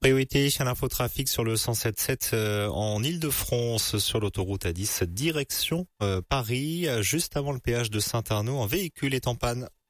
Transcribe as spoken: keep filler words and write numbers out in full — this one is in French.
Priorité à l'infotrafic sur le cent sept sept euh, en Île-de-France sur l'autoroute A dix, direction euh, Paris, juste avant le péage de Saint-Arnaud. Un véhicule est en panne.